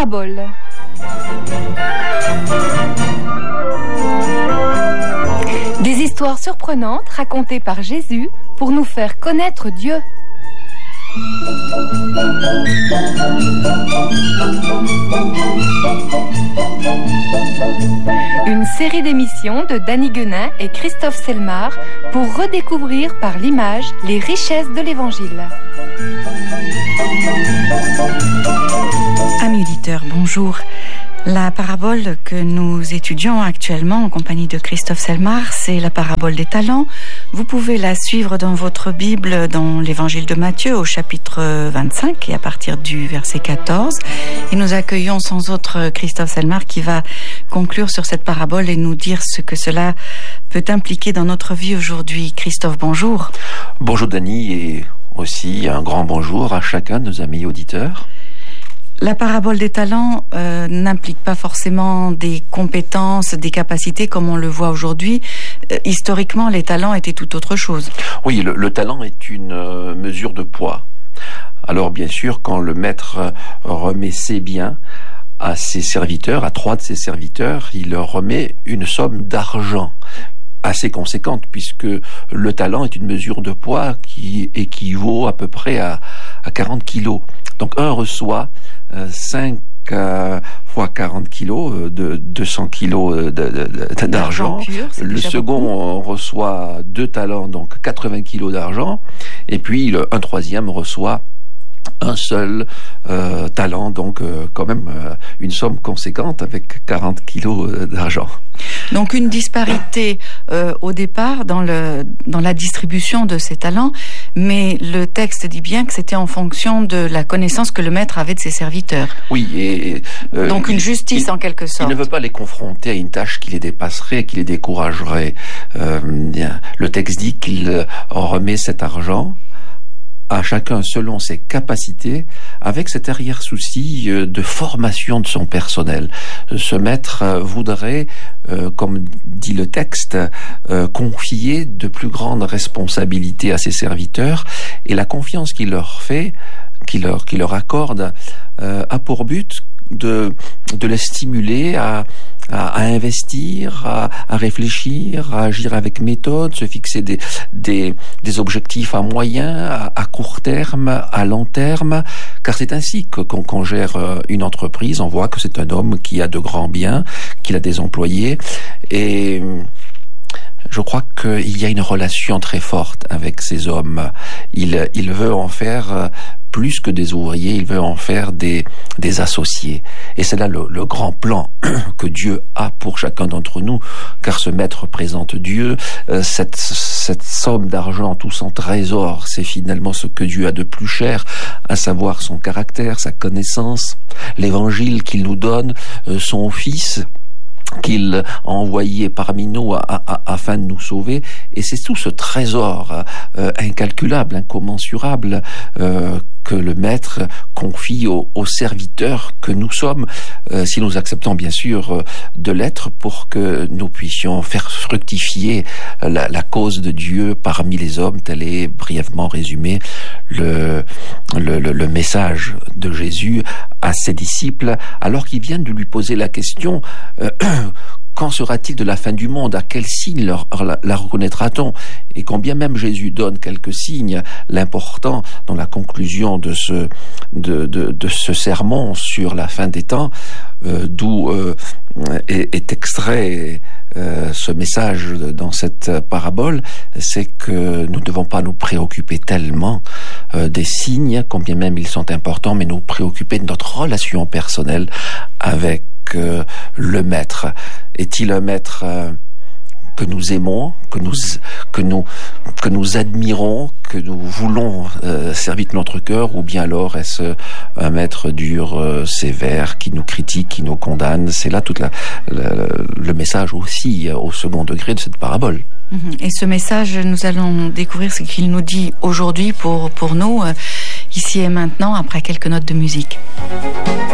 parabole. Des histoires surprenantes racontées par Jésus pour nous faire connaître Dieu. Une série d'émissions de Danny Guenin et Christophe Selmar pour redécouvrir par l'image les richesses de l'Évangile. Amis auditeurs, bonjour. La parabole que nous étudions actuellement en compagnie de Christophe Selmar, c'est la parabole des talents. Vous pouvez la suivre dans votre Bible, dans l'Évangile de Matthieu, au chapitre 25 et à partir du verset 14. Et nous accueillons sans autre Christophe Selmar qui va conclure sur cette parabole et nous dire ce que cela peut impliquer dans notre vie aujourd'hui. Christophe, bonjour. Bonjour Dany et aussi un grand bonjour à chacun de nos amis auditeurs. La parabole des talents n'implique pas forcément des compétences, des capacités comme on le voit aujourd'hui. Historiquement, les talents étaient tout autre chose. Oui, le talent est une mesure de poids. Alors bien sûr, quand le maître remet ses biens à ses serviteurs, à 3 de ses serviteurs, il leur remet une somme d'argent assez conséquente, puisque le talent est une mesure de poids qui équivaut à peu près à 40 kilos. Donc un reçoit 5 fois 40 kilos, de 200 kilos d'argent. Pur, le second beaucoup. Reçoit 2 talents, donc 80 kilos d'argent. Et puis un troisième reçoit un seul talent, donc quand même une somme conséquente avec 40 kilos d'argent. Donc une disparité au départ dans la distribution de ces talents, mais le texte dit bien que c'était en fonction de la connaissance que le maître avait de ses serviteurs. Oui, et donc une justice en quelque sorte. Il ne veut pas les confronter à une tâche qui les dépasserait, qui les découragerait. Le texte dit qu'il remet cet argent à chacun selon ses capacités, avec cet arrière-souci de formation de son personnel. Ce maître voudrait, comme dit le texte, confier de plus grandes responsabilités à ses serviteurs, et la confiance qu'il leur fait, qu'il leur accorde, a pour but de les stimuler à investir, à réfléchir, à agir avec méthode, se fixer des objectifs à moyen, à court terme, à long terme, car c'est ainsi qu'on gère une entreprise. On voit que c'est un homme qui a de grands biens, qu'il a des employés, et je crois qu'il y a une relation très forte avec ces hommes. Il veut en faire plus que des ouvriers, il veut en faire des associés. Et c'est là le grand plan que Dieu a pour chacun d'entre nous, car ce maître représente Dieu. Cette somme d'argent, tout son trésor, c'est finalement ce que Dieu a de plus cher, à savoir son caractère, sa connaissance, l'évangile qu'il nous donne, son Fils qu'il a envoyé parmi nous afin de nous sauver. Et c'est tout ce trésor incalculable, incommensurable que le maître confie aux serviteurs que nous sommes, si nous acceptons bien sûr de l'être, pour que nous puissions faire fructifier la cause de Dieu parmi les hommes. Tel est brièvement résumé le message de Jésus à ses disciples, alors qu'ils viennent de lui poser la question quand sera-t-il de la fin du monde? À quel signe la reconnaîtra-t-on? Et quand bien même Jésus donne quelques signes, l'important dans la conclusion de ce sermon sur la fin des temps, d'où est extrait ce message dans cette parabole, c'est que nous ne devons pas nous préoccuper tellement des signes, combien même ils sont importants, mais nous préoccuper de notre relation personnelle avec le maître. Est-il un maître que nous aimons, que nous admirons, que nous voulons servir de notre cœur, ou bien alors est-ce un maître dur, sévère, qui nous critique, qui nous condamne? C'est là tout le message aussi au second degré de cette parabole. Et ce message, nous allons découvrir ce qu'il nous dit aujourd'hui pour nous, ici et maintenant, après quelques notes de musique.